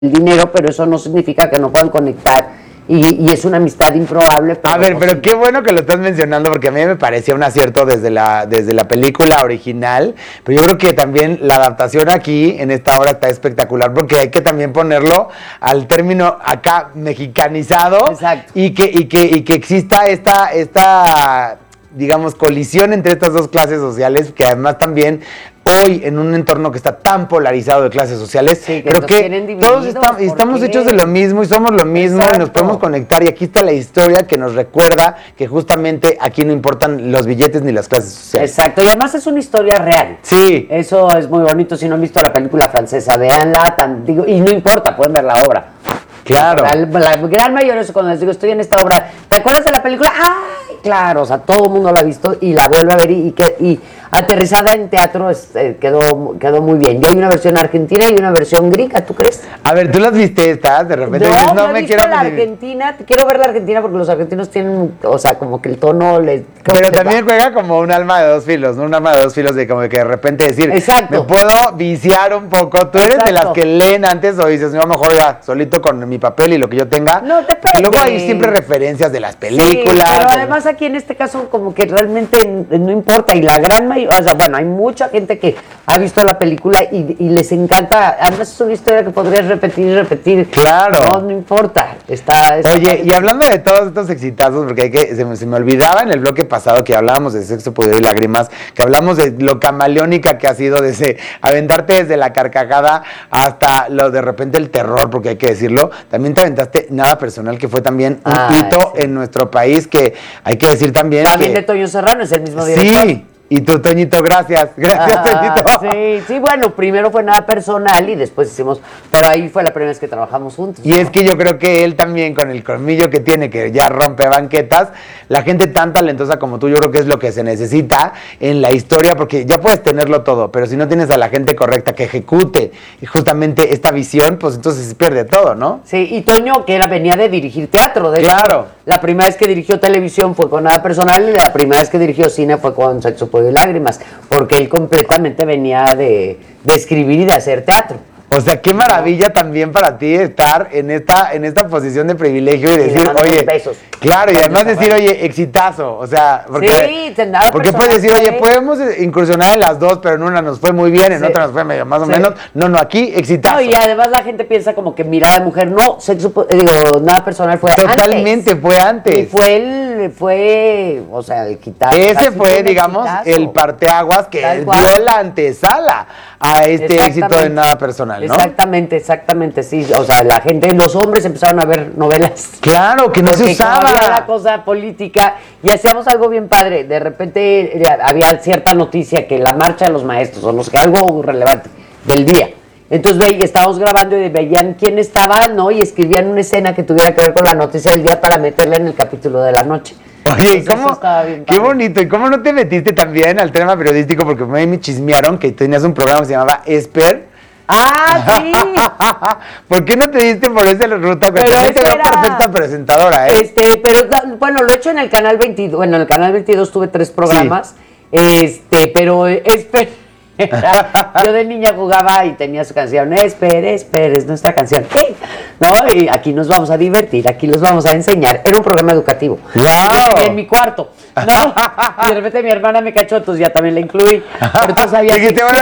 dinero, pero eso no significa que no puedan conectar y es una amistad improbable. A ver, pero qué bueno que lo estás mencionando porque a mí me parecía un acierto desde la película original, pero yo creo que también la adaptación aquí en esta obra está espectacular porque hay que también ponerlo al término acá mexicanizado. Exacto. y que exista esta digamos, colisión entre estas dos clases sociales, que además también hoy en un entorno que está tan polarizado de clases sociales, sí, creo que todos estamos hechos de lo mismo y somos lo mismo. Exacto. Y nos podemos conectar y aquí está la historia que nos recuerda que justamente aquí no importan los billetes ni las clases sociales. Exacto, y además es una historia real. Sí. Eso es muy bonito. Si no han visto la película francesa, véanla, y no importa, pueden ver la obra. Claro. La gran mayoría, cuando les digo, estoy en esta obra, ¿te acuerdas de la película? ¡Ay! Claro, o sea, todo el mundo la ha visto y la vuelve a ver y aterrizada en teatro quedó muy bien. Y hay una versión argentina y una versión gringa, ¿tú crees? A ver, ¿tú las viste estas? De repente no, dices, no me quiero la Argentina, quiero ver la Argentina porque los argentinos tienen, o sea, como que el tono les... Pero también juega como un alma de dos filos, ¿no? Un alma de dos filos de como que de repente decir, exacto, me puedo viciar un poco. Tú eres de las que leen antes o dices, no, mejor ya, solito con mi papel y lo que yo tenga. No, depende. Porque luego hay siempre referencias de las películas. Sí, pero además aquí en este caso como que realmente no importa y la gran mayoría, o sea, bueno, hay mucha gente que ha visto la película y les encanta. Además es una historia que podrías repetir y repetir. Claro. No importa. Oye, y hablando de todos estos exitazos, porque se me olvidaba en el bloque pasado que hablábamos de Sexo, Poder y Lágrimas, que hablamos de lo camaleónica que ha sido desde aventarte desde la carcajada hasta lo de repente el terror, porque hay que decirlo. También te aventaste Nada Personal, que fue también un hito en nuestro país, que hay que decir también de Toño Serrano, es el mismo director. Sí. Y tú, Toñito, gracias. Gracias, Toñito. Sí, bueno, primero fue Nada Personal y después hicimos, pero ahí fue la primera vez que trabajamos juntos. Y ¿no? Es que yo creo que él también, con el colmillo que tiene, que ya rompe banquetas, la gente tan talentosa como tú, yo creo que es lo que se necesita en la historia, porque ya puedes tenerlo todo, pero si no tienes a la gente correcta que ejecute justamente esta visión, pues entonces se pierde todo, ¿no? Sí, y Toño, que venía de dirigir teatro, de claro. Hecho, la primera vez que dirigió televisión fue con Nada Personal y la primera vez que dirigió cine fue con Sexo, Poder y Lágrimas, porque él completamente venía de escribir y de hacer teatro. O sea, qué maravilla también para ti estar en esta posición de privilegio y decir, oye, besos. Claro, y además decir, oye, exitazo, o sea, porque puedes decir, oye, podemos incursionar en las dos, pero en una nos fue muy bien, en otra nos fue medio más o menos, no, aquí, exitazo. No, y además la gente piensa como que Mirada de Mujer, no, Nada Personal fue totalmente antes. Fue antes. Y fue, o sea, el quitar. Ese fue, digamos, el parteaguas que dio la antesala a este éxito de Nada Personal, ¿no? Exactamente, sí. O sea, la gente, los hombres empezaron a ver novelas. Claro, que no se usaba. Había la cosa política y hacíamos algo bien padre. De repente había cierta noticia que la marcha de los maestros, o no sé, algo relevante del día. Entonces estábamos grabando y veían quién estaba, ¿no? Y escribían una escena que tuviera que ver con la noticia del día para meterla en el capítulo de la noche. Oye, ¿cómo? Qué bonito. ¿Y cómo no te metiste también al tema periodístico? Porque me chismearon que tenías un programa que se llamaba Esper. ¡Ah, sí! ¿Por qué no te diste por esa ruta? Porque también te veo perfecta presentadora, ¿eh? Pero bueno, lo he hecho en el Canal 22. Bueno, en el Canal 22 tuve 3 programas. Sí. Pero Esper... Yo de niña jugaba y tenía su canción, Esper, es nuestra canción, ¿no? Y aquí nos vamos a divertir, aquí los vamos a enseñar. Era un programa educativo. ¡Wow! Yo tenía en mi cuarto, ¿no? Y de repente mi hermana me cachó, entonces ya también la incluí. Pero entonces había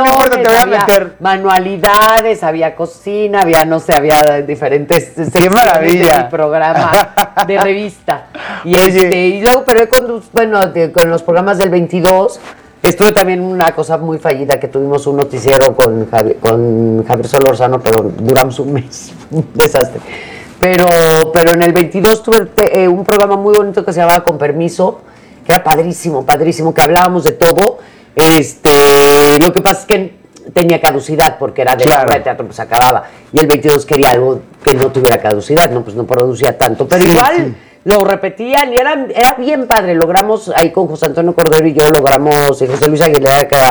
manualidades, había cocina, había diferentes ¡qué maravilla! De mi programa de revista. Y luego, pero con los programas del 22... Estuve también una cosa muy fallida, que tuvimos un noticiero con Javier Solórzano, pero duramos un mes, un desastre. Pero en el 22 tuve un programa muy bonito que se llamaba Con Permiso, que era padrísimo, que hablábamos de todo. Lo que pasa es que tenía caducidad, porque era de la obra de teatro, pues acababa. Y el 22 quería algo que no tuviera caducidad, no, pues no producía tanto. Pero igual... Sí. Lo repetían y era bien padre. Logramos ahí con José Antonio Cordero y yo y José Luis Aguilera, que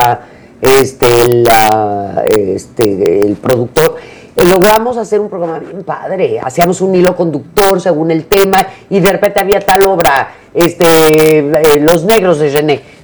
era el productor, logramos hacer un programa bien padre. Hacíamos un hilo conductor según el tema y de repente había tal obra, Los Negros de René.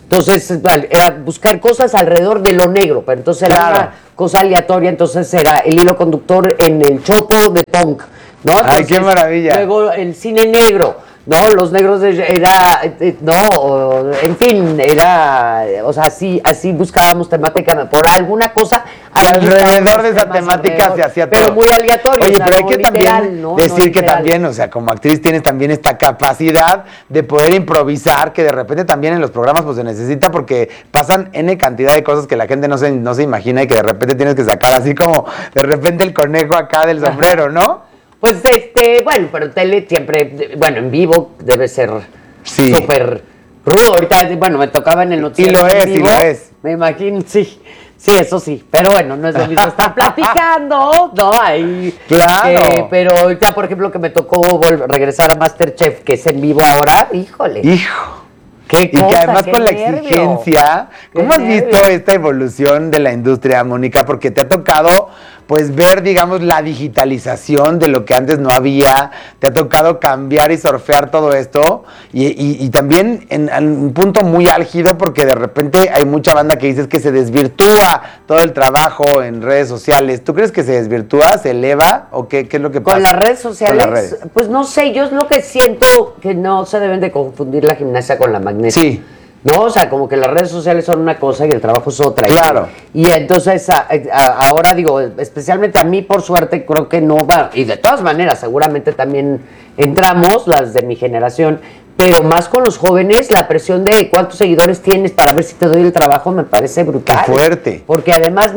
Entonces, era buscar cosas alrededor de lo negro, pero entonces era una cosa aleatoria, entonces era el hilo conductor en el chopo de punk, ¿no? Entonces, ¡ay, qué maravilla! Luego el cine negro, ¿no? Los negros era, no, en fin, era, o sea, así buscábamos temática, por alguna cosa. Alrededor de esa temática se hacía todo. Pero muy aleatorio. Oye, pero hay que literal, también ¿no? decir que también, o sea, como actriz tienes también esta capacidad de poder improvisar, que de repente también en los programas pues se necesita porque pasan N cantidad de cosas que la gente no se imagina y que de repente tienes que sacar así como de repente el conejo acá del sombrero, ¿no? Pues bueno, pero tele siempre, bueno, en vivo debe ser súper rudo. Ahorita, bueno, me tocaba en el noticiero. Y lo es. Me imagino, sí, eso sí. Pero bueno, no es lo mismo estar platicando, ¿no? Ahí. Claro. Pero ahorita, por ejemplo, que me tocó regresar a MasterChef, que es en vivo ahora, híjole. Hijo. Qué cosa, y que además con la nervio. exigencia, ¿cómo has visto esta evolución de la industria, Mónica? Porque te ha tocado pues ver, digamos, la digitalización de lo que antes no había, te ha tocado cambiar y surfear todo esto, y también en un punto muy álgido, porque de repente hay mucha banda que dice que se desvirtúa todo el trabajo en redes sociales. ¿Tú crees que se desvirtúa, se eleva, o qué es lo que pasa? Con las redes sociales, Con las redes. Pues no sé, yo es lo que siento que no se deben de confundir la gimnasia con la magnesia. Sí. No, o sea, como que las redes sociales son una cosa y el trabajo es otra. Claro. Y entonces, ahora digo, especialmente a mí, por suerte, creo que no va. Y de todas maneras, seguramente también entramos, las de mi generación, pero más con los jóvenes, la presión de cuántos seguidores tienes para ver si te doy el trabajo me parece brutal. Qué fuerte. Porque además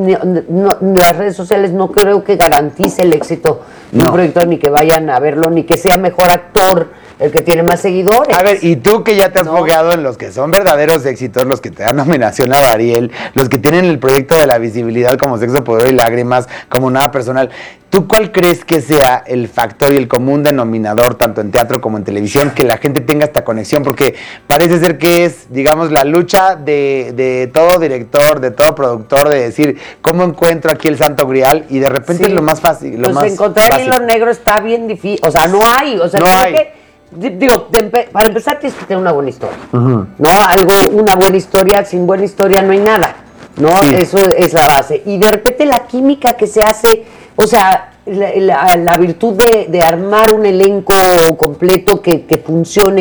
las redes sociales no creo que garantice el éxito de un proyecto, ni que vayan a verlo, ni que sea mejor actor el que tiene más seguidores. A ver, y tú que ya te has fogueado en los que son verdaderos éxitos, los que te dan nominación a Ariel, los que tienen el proyecto de la visibilidad como Sexo, Poder y Lágrimas, como Nada Personal, ¿tú cuál crees que sea el factor y el común denominador, tanto en teatro como en televisión, que la gente tenga esta conexión? Porque parece ser que es, digamos, la lucha de todo director, de todo productor, de decir, ¿cómo encuentro aquí el santo grial? Y de repente es lo más fácil. Pues encontrar el hilo negro está bien difícil, o sea, no hay, o sea, no hay. Digo, para empezar tienes que tener una buena historia, ¿no? Una buena historia, sin buena historia no hay nada, ¿no? Sí. Eso es la base. Y de repente la química que se hace, o sea, la virtud de armar un elenco completo que funcione,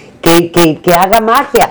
que haga magia,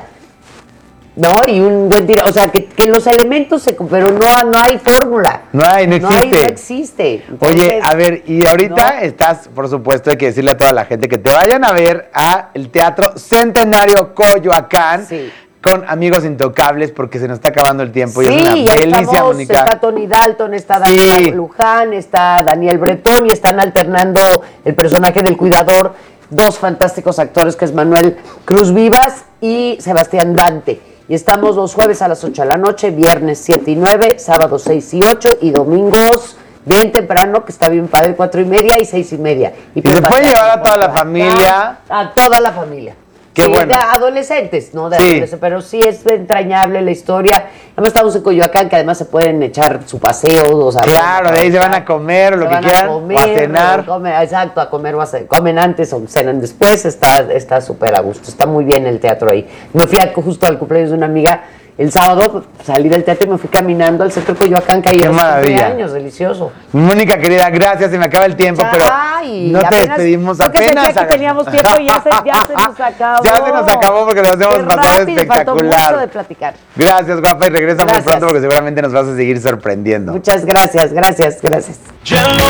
¿no? Y un buen tiro, o sea, que los elementos pero no hay fórmula. No existe. No existe. Entonces, oye, a ver, y ahorita estás, por supuesto, hay que decirle a toda la gente que te vayan a ver a el Teatro Centenario Coyoacán. Sí. Con Amigos Intocables, porque se nos está acabando el tiempo. Sí, y es una ya delicia, Mónica. Está Tony Dalton, está Daniel Luján, está Daniel Bretón, y están alternando el personaje del cuidador, dos fantásticos actores, que es Manuel Cruz Vivas y Sebastián Dante. Y estamos los jueves a las 8 de la noche, viernes 7 y 9, sábados 6 y 8 y domingos bien temprano, que está bien padre, 4:30 y 6:30. Y se puede llevar a toda la familia. A toda la familia. Qué bueno. De adolescentes, ¿no? Adolescentes, pero sí es entrañable la historia. Además estamos en Coyoacán, que además se pueden echar su paseo, o sea, claro, de ahí se van a comer, lo que quieran, o a cenar. Exacto, a comer o a cenar. Comen antes o cenan después, está súper a gusto, está muy bien el teatro ahí. Me fui justo al cumpleaños de una amiga el sábado, salí del teatro y me fui caminando al centro de Coyoacán, que ahí hace años, delicioso. Mónica, querida, gracias, se me acaba el tiempo, pero no te despedimos apenas. Que teníamos tiempo y ya se nos acabó. Ya se nos acabó porque nos hemos pasado espectacular. Faltó mucho de platicar. Gracias, guapa, y regresa muy pronto porque seguramente nos vas a seguir sorprendiendo. Muchas gracias.